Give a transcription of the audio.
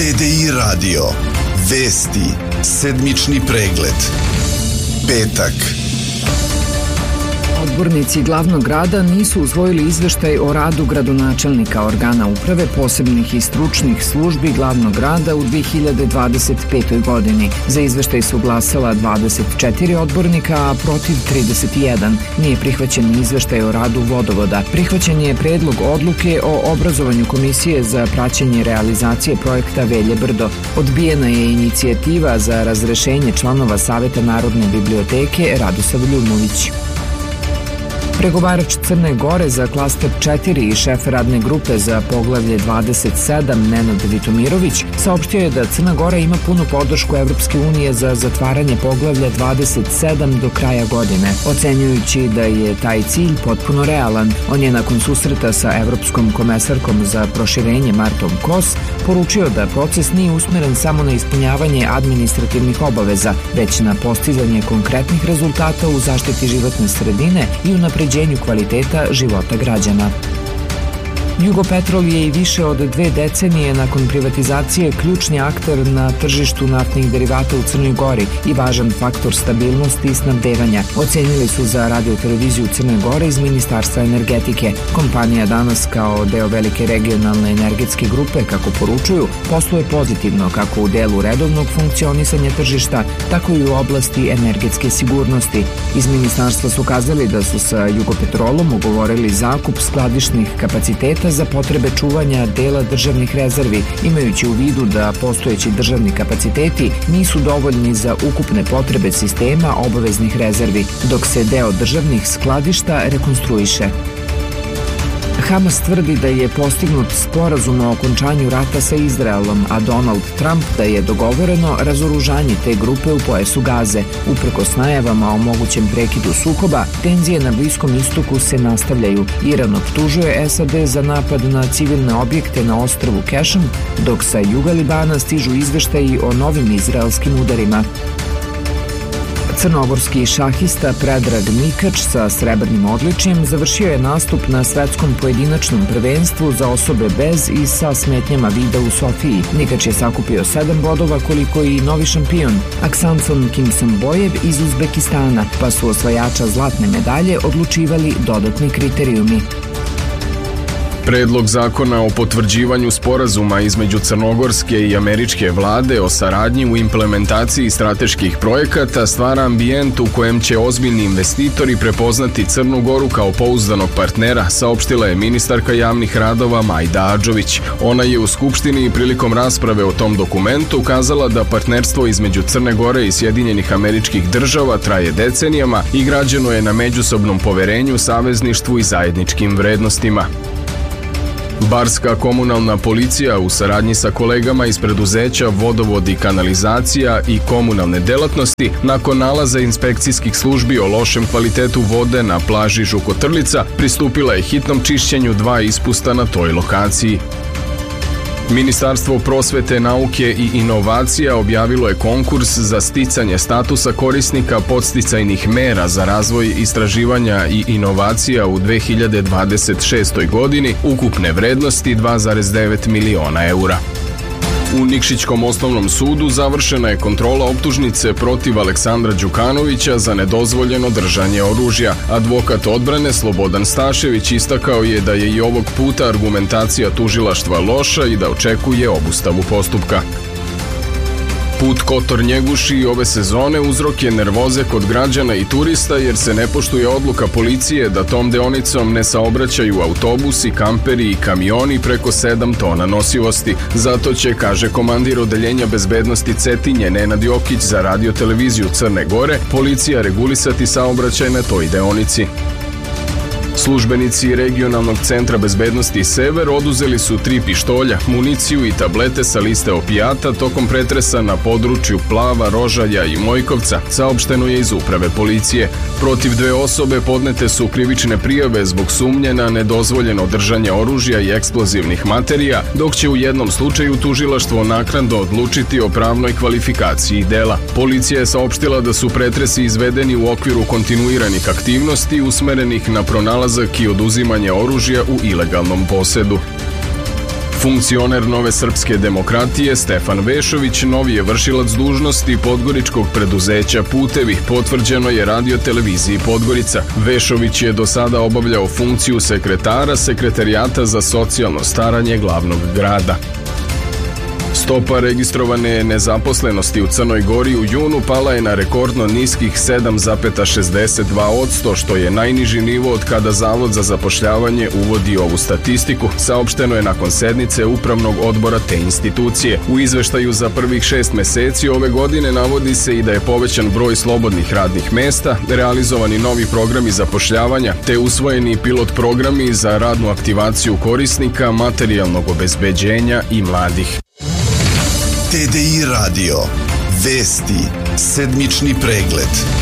TDI radio. Vesti. Sedmični pregled. Petak. Odbornici glavnog grada nisu usvojili izveštaj o radu gradonačelnika, organa uprave, posebnih i stručnih službi glavnog grada u 2025. godini. Za izveštaj su glasala 24 odbornika, a protiv 31. Nije prihvaćen izveštaj o radu vodovoda. Prihvaćen je predlog odluke o obrazovanju komisije za praćenje realizacije projekta Velje Brdo. Odbijena je inicijativa za razrešenje članova Saveta Narodne biblioteke Radosav Ljumović. Pregovarač Crne Gore za klaster 4 i šef radne grupe za poglavlje 27 Nenad Vitomirović saopštio je da Crna Gora ima punu podršku Evropske unije za zatvaranje poglavlja 27 do kraja godine, ocenjujući da je taj cilj potpuno realan. On je nakon susreta sa evropskom komesarkom za proširenje Martom Kos poručio da proces nije usmeren samo na ispunjavanje administrativnih obaveza, već na postizanje konkretnih rezultata u zaštiti životne sredine i unapređenju kvaliteta života građana. Jugopetrol je i više od 2 decenije nakon privatizacije ključni akter na tržištu naftnih derivata u Crnoj Gori i važan faktor stabilnosti i snabdevanja, ocenili su za radio-televiziju Crne Gore iz Ministarstva energetike. Kompanija danas kao deo velike regionalne energetske grupe, kako poručuju, posluje pozitivno kako u delu redovnog funkcionisanja tržišta, tako i u oblasti energetske sigurnosti. Iz ministarstva su kazali da su sa Jugopetrolom ugovorili zakup skladišnih kapaciteta za potrebe čuvanja dela državnih rezervi, imajući u vidu da postojeći državni kapaciteti nisu dovoljni za ukupne potrebe sistema obaveznih rezervi, dok se deo državnih skladišta rekonstruiše. Hamas tvrdi da je postignut sporazum o okončanju rata sa Izraelom, a Donald Trump da je dogovoreno razoružanje te grupe u pojasu Gaze. Uprkos najavama o mogućem prekidu sukoba, tenzije na Bliskom istoku se nastavljaju. Iran optužuje SAD za napad na civilne objekte na ostrvu Kešem, dok sa juga Libana stižu izveštaji o novim izraelskim udarima. Crnogorski šahista Predrag Mikač sa srebrnim odličjem završio je nastup na svetskom pojedinačnom prvenstvu za osobe bez i sa smetnjama vida u Sofiji. Mikač je sakupio 7 bodova koliko i novi šampion Aksanson Kimsombojev iz Uzbekistana, pa su osvajača zlatne medalje odlučivali dodatni kriterijumi. Predlog zakona o potvrđivanju sporazuma između crnogorske i američke vlade o saradnji u implementaciji strateških projekata stvara ambijent u kojem će ozbiljni investitori prepoznati Crnu Goru kao pouzdanog partnera, saopštila je ministarka javnih radova Majda Adžović. Ona je u Skupštini prilikom rasprave o tom dokumentu kazala da partnerstvo između Crne Gore i Sjedinjenih Američkih Država traje decenijama i građeno je na međusobnom poverenju, savezništvu i zajedničkim vrednostima. Barska komunalna policija u saradnji sa kolegama iz preduzeća Vodovod i kanalizacija i komunalne delatnosti nakon nalaza inspekcijskih službi o lošem kvalitetu vode na plaži Žukotrlica pristupila je hitnom čišćenju 2 ispusta na toj lokaciji. Ministarstvo prosvete, nauke i inovacija objavilo je konkurs za sticanje statusa korisnika podsticajnih mera za razvoj istraživanja i inovacija u 2026. godini ukupne vrednosti 2,9 miliona eura. U Nikšićkom osnovnom sudu završena je kontrola optužnice protiv Aleksandra Đukanovića za nedozvoljeno držanje oružja. Advokat odbrane Slobodan Stašević istakao je da je i ovog puta argumentacija tužilaštva loša i da očekuje obustavu postupka. Put Kotor-Njeguši ove sezone uzrok je nervoze kod građana i turista jer se ne poštuje odluka policije da tom deonicom ne saobraćaju autobusi, kamperi i kamioni preko 7 tona nosivosti. Zato će, kaže komandir odeljenja bezbednosti Cetinje Nenad Jokić za radio-televiziju Crne Gore, policija regulisati saobraćaj na toj deonici. Službenici regionalnog centra bezbednosti Sever oduzeli su 3 pištolja, municiju i tablete sa liste opijata tokom pretresa na području Plava, Rožalja i Mojkovca, saopšteno je iz uprave policije. Protiv 2 osobe podnete su krivične prijave zbog sumnje na nedozvoljeno držanje oružja i eksplozivnih materija, dok će u jednom slučaju tužilaštvo naknadno odlučiti o pravnoj kvalifikaciji dela. Policija je saopštila da su pretresi izvedeni u okviru kontinuiranih aktivnosti usmerenih na pronalazak i oduzimanje oružja u ilegalnom posedu. Funkcioner Nove srpske demokratije Stefan Vešović novi je vršilac dužnosti podgoričkog preduzeća Putevi, potvrđeno je Radio televiziji Podgorica. Vešović je do sada obavljao funkciju sekretara Sekretarijata za socijalno staranje glavnog grada. Stopa registrovane nezaposlenosti u Crnoj Gori u junu pala je na rekordno niskih 7,62%, što je najniži nivo od kada Zavod za zapošljavanje uvodi ovu statistiku, saopšteno je nakon sednice Upravnog odbora te institucije. U izveštaju za prvih 6 meseci ove godine navodi se i da je povećan broj slobodnih radnih mesta, realizovani novi programi zapošljavanja, te usvojeni pilot programi za radnu aktivaciju korisnika, materijalnog obezbeđenja i mladih. TDI radio. Vesti. Sedmični pregled.